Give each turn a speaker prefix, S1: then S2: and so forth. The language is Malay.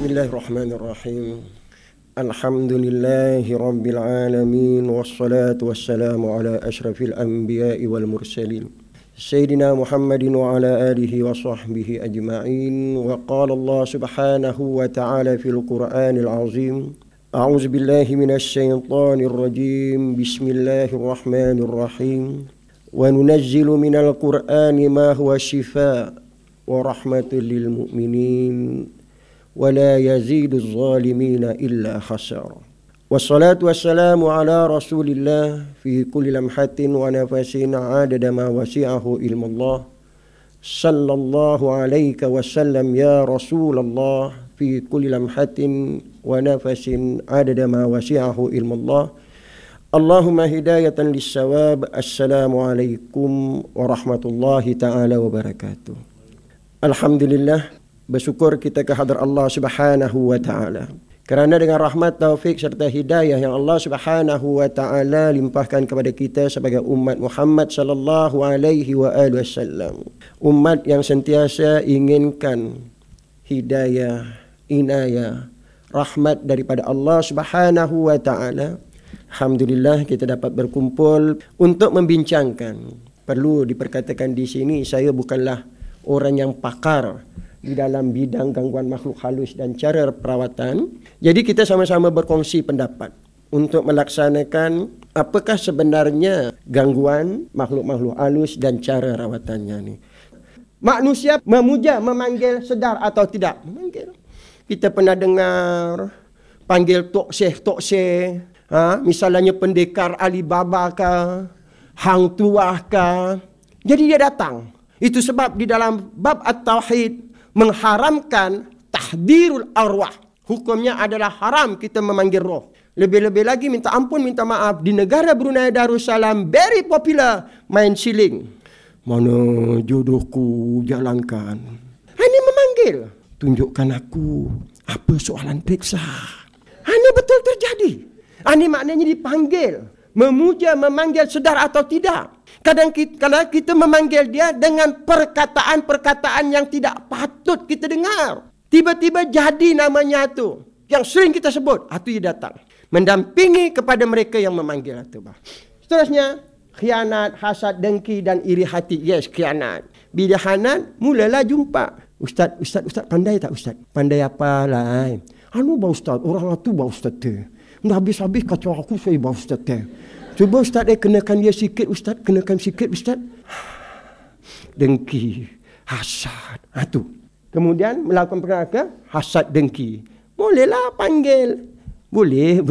S1: Bismillahirrahmanirrahim. Alhamdulillahi Rabbil Alamin. Wassalatu wassalamu ala ashrafil anbiya'i wal mursalin Sayyidina Muhammadin wa ala alihi wa sahbihi ajma'in. Wa qala Allah subhanahu wa ta'ala fil Qur'anil azim. A'udzu billahi minasy syaithanir rajim. Bismillahirrahmanirrahim. Wa nunazzilu minal Qur'ani ma huwa shifaa wa rahmatul lil mu'minin wa la yaziduz zalimin illa khasara. Wassalatu wassalamu ala Rasulillah fi kulli lamhatin wa nafasin adada ma wasi'ahu ilmullah. Sallallahu alayka wa sallam ya Rasulullah fi kulli lamhatin wa nafasin adada ma wasi'ahu ilmullah. Allahumma hidayatan lis-shawab. Assalamualaikum warahmatullahi ta'ala wabarakatuh. Alhamdulillah, bersyukur kita kehadrat Allah Subhanahu wa ta'ala. Kerana dengan rahmat, taufik serta hidayah yang Allah Subhanahu wa ta'ala limpahkan kepada kita sebagai umat Muhammad sallallahu alaihi wasallam. Umat yang sentiasa inginkan hidayah, inayah, rahmat daripada Allah Subhanahu wa ta'ala. Alhamdulillah kita dapat berkumpul untuk membincangkan. Perlu diperkatakan di sini, saya bukanlah orang yang pakar di dalam bidang gangguan makhluk halus dan cara perawatan. Jadi kita sama-sama berkongsi pendapat untuk melaksanakan apakah sebenarnya gangguan makhluk-makhluk halus dan cara rawatannya ni. Manusia memuja, memanggil, sedar atau tidak? Memanggil. Kita pernah dengar panggil Tok Syekh. Misalnya pendekar Alibaba ke, Hang Tuah ke. Jadi dia datang. Itu sebab di dalam bab At-Tauhid mengharamkan tahdirul arwah. Hukumnya adalah haram kita memanggil roh. Lebih-lebih lagi minta ampun, minta maaf. Di negara Brunei Darussalam very popular main siling. Mana jodohku, jalankan. Ini memanggil. Tunjukkan aku apa soalan periksa. Ini betul terjadi. Ini maknanya dipanggil. Memuja, memanggil, sedar atau tidak. Kadang kita memanggil dia dengan perkataan-perkataan yang tidak patut kita dengar. Tiba-tiba jadi namanya tu. Yang sering kita sebut. Itu dia datang. Mendampingi kepada mereka yang memanggil itu. Seterusnya, khianat, hasad, dengki dan iri hati. Yes, khianat. Bila khianat, mulalah jumpa. Ustaz, pandai tak Ustaz? Pandai apa lah? Bang Ustaz, orang itu bang Ustaz tu. Dah habis-habis kacau aku, saya bang Ustaz tu. Cuba Ustaz kenakan dia sikit Ustaz. Kenakan sikit Ustaz. Dengki, hasad. Itu. Kemudian melakukan perkara hasad, dengki. Bolehlah panggil. Boleh